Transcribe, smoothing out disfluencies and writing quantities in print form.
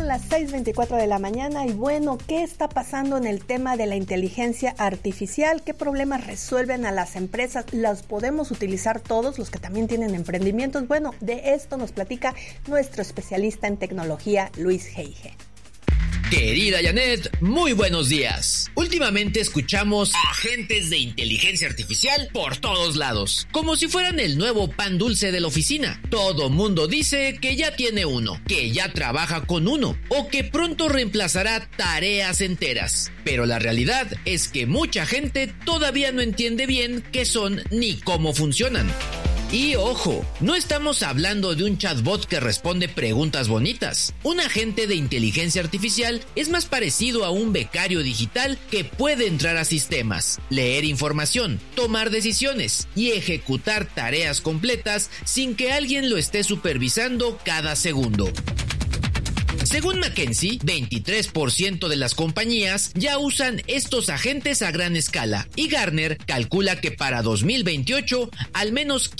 Son las 6:24 de la mañana y bueno, ¿qué está pasando en el tema de la inteligencia artificial? ¿Qué problemas resuelven a las empresas? ¿Las podemos utilizar todos los que también tienen emprendimientos? Bueno, de esto nos platica nuestro especialista en tecnología, Luis Heige. Querida Janet, muy buenos días. Últimamente escuchamos agentes de inteligencia artificial por todos lados, como si fueran el nuevo pan dulce de la oficina. Todo mundo dice que ya tiene uno, que ya trabaja con uno, o que pronto reemplazará tareas enteras. Pero la realidad es que mucha gente todavía no entiende bien qué son ni cómo funcionan. Y ojo, no estamos hablando de un chatbot que responde preguntas bonitas. Un agente de inteligencia artificial es más parecido a un becario digital que puede entrar a sistemas, leer información, tomar decisiones y ejecutar tareas completas sin que alguien lo esté supervisando cada segundo. Según McKinsey, 23% de las compañías ya usan estos agentes a gran escala y Gartner calcula que para 2028 al menos